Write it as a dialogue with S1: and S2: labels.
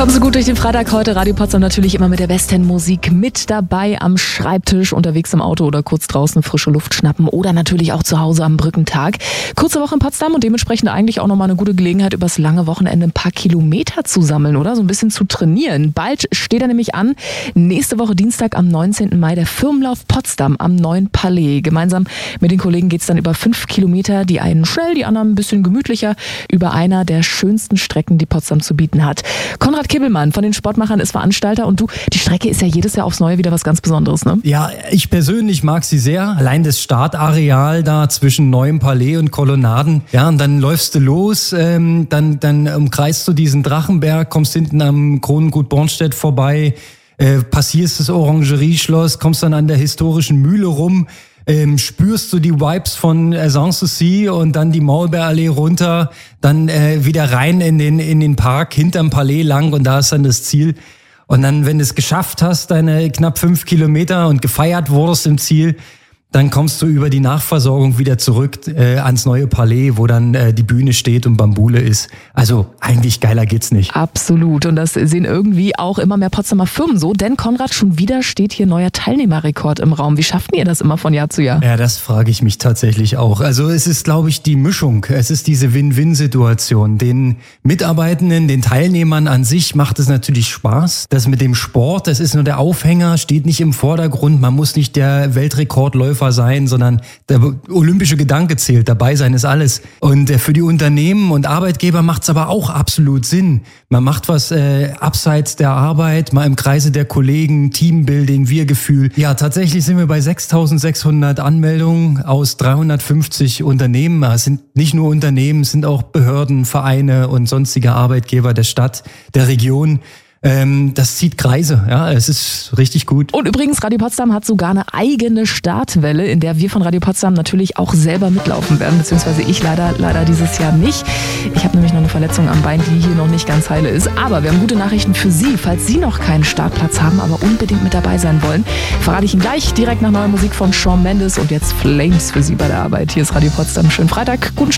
S1: Kommen Sie gut durch den Freitag heute. Radio Potsdam natürlich immer mit der besten Musik mit dabei am Schreibtisch, unterwegs im Auto oder kurz draußen frische Luft schnappen oder natürlich auch zu Hause am Brückentag. Kurze Woche in Potsdam und dementsprechend eigentlich auch nochmal eine gute Gelegenheit, übers lange Wochenende ein paar Kilometer zu sammeln, oder? So ein bisschen zu trainieren. Bald steht er nämlich an. Nächste Woche Dienstag am 19. Mai der Firmenlauf Potsdam am Neuen Palais. Gemeinsam mit den Kollegen geht es dann über 5 Kilometer, die einen schnell, die anderen ein bisschen gemütlicher, über einer der schönsten Strecken, die Potsdam zu bieten hat. Konrad Kibbelmann von den Sportmachern ist Veranstalter und du, die Strecke ist ja jedes Jahr aufs Neue wieder was ganz Besonderes, ne?
S2: Ja, ich persönlich mag sie sehr. Allein das Startareal da zwischen Neuem Palais und Kolonnaden. Ja, und dann läufst du los, dann umkreist du diesen Drachenberg, kommst hinten am Kronengut Bornstedt vorbei, passierst das Orangerieschloss, kommst dann an der historischen Mühle rum, spürst du die Vibes von Sanssouci und dann die Maulbeerallee runter, dann wieder rein in den Park hinterm Palais lang und da ist dann das Ziel. Und dann, wenn du es geschafft hast, deine knapp 5 Kilometer und gefeiert wurdest im Ziel, dann kommst du über die Nachversorgung wieder zurück ans Neue Palais, wo dann die Bühne steht und Bambule ist. Also eigentlich geiler geht's nicht.
S1: Absolut. Und das sehen irgendwie auch immer mehr Potsdamer Firmen so. Denn Konrad, schon wieder steht hier neuer Teilnehmerrekord im Raum. Wie schafft ihr das immer von Jahr zu Jahr?
S2: Ja, das frage ich mich tatsächlich auch. Also es ist, glaube ich, die Mischung. Es ist diese Win-Win-Situation. Den Mitarbeitenden, den Teilnehmern an sich macht es natürlich Spaß. Das mit dem Sport, das ist nur der Aufhänger, steht nicht im Vordergrund. Man muss nicht der Weltrekordläufer sein, sondern der olympische Gedanke zählt. Dabei sein ist alles. Und für die Unternehmen und Arbeitgeber macht es aber auch absolut Sinn. Man macht was abseits der Arbeit, mal im Kreise der Kollegen, Teambuilding, Wir-Gefühl. Ja, tatsächlich sind wir bei 6.600 Anmeldungen aus 350 Unternehmen. Es sind nicht nur Unternehmen, es sind auch Behörden, Vereine und sonstige Arbeitgeber der Stadt, der Region. Das zieht Kreise, ja, es ist richtig gut.
S1: Und übrigens, Radio Potsdam hat sogar eine eigene Startwelle, in der wir von Radio Potsdam natürlich auch selber mitlaufen werden, beziehungsweise ich leider dieses Jahr nicht. Ich habe nämlich noch eine Verletzung am Bein, die hier noch nicht ganz heile ist. Aber wir haben gute Nachrichten für Sie, falls Sie noch keinen Startplatz haben, aber unbedingt mit dabei sein wollen. Verrate ich Ihnen gleich direkt nach neuer Musik von Shawn Mendes und jetzt Flames für Sie bei der Arbeit. Hier ist Radio Potsdam. Schönen Freitag, guten Start.